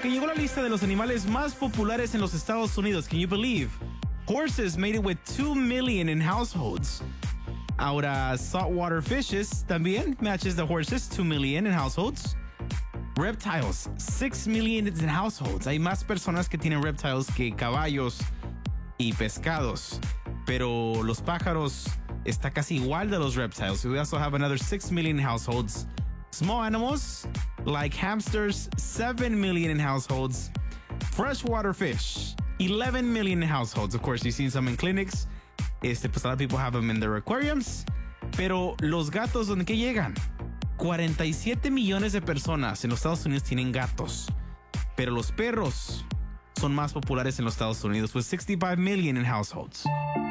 que llegó a la lista de los animales más populares en los Estados Unidos. Can you believe? Horses made it with 2 million in households. Ahora, saltwater fishes también matches the horses, 2 million in households. Reptiles, 6 million in households. Hay más personas que tienen reptiles que caballos y pescados. Pero los pájaros está casi igual de los reptiles. We also have another 6 million households. Small animals like hamsters, 7 million in households. Freshwater fish, 11 million in households. Of course, you've seen some in clinics. Pues a lot of people have them in their aquariums. Pero los gatos, ¿dónde que llegan? 47 millones de personas en los Estados Unidos tienen gatos. Pero los perros son más populares en los Estados Unidos, with 65 million in households.